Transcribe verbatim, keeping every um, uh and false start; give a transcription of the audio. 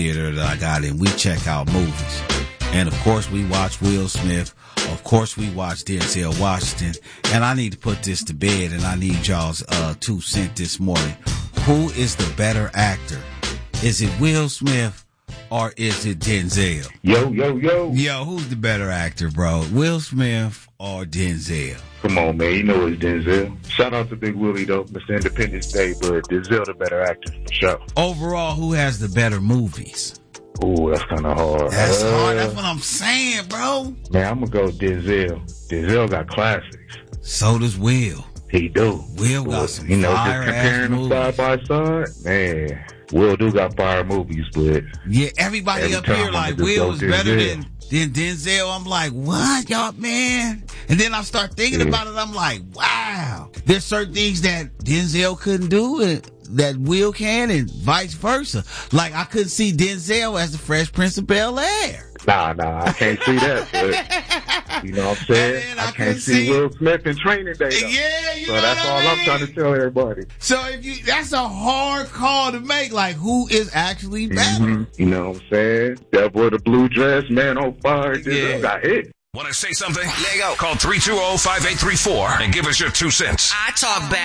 theater that I got in, we check out movies. And of course we watch Will Smith. Of course we watch Denzel Washington. And I need to put this to bed, and I need y'all's uh, two cents this morning. Who is the better actor? Is it Will Smith or is it Denzel? Yo, yo, yo. Yo, who's the better actor, bro? Will Smith or Denzel? Come on, man. You know it's Denzel. Shout out to Big Willie, though. Mister Independence Day, but Denzel the better actor, for sure. Overall, who has the better movies? Ooh, that's kind of hard. That's uh, hard. That's what I'm saying, bro. Man, I'm going to go Denzel. Denzel got classics. So does Will. He do. Will got some You know, fire just comparing them side by side, man, Will do got fire movies, but... Yeah, everybody every up here time like I'ma just Will go is better Denzel. than, than Denzel. I'm like, what, y'all, man? And then I start thinking Yeah. about it. I'm like, wow. There's certain things that Denzel couldn't do and that Will can, and vice versa. Like, I couldn't see Denzel as the Fresh Prince of Bel-Air. Nah, nah, I can't see that, but... You know what I'm saying? And then I I, can't couldn't see see- Will Smith in Training Day, though. Yeah, you So know that's what I all mean? I'm trying to tell everybody. So if you, that's a hard call to make. Like, who is actually better? Mhm. You know what I'm saying? That boy, the blue dress, man on fire, Denzel Yeah. got hit. Want to say something? Let go. Call three two zero, five eight three four and give us your two cents. I talk back.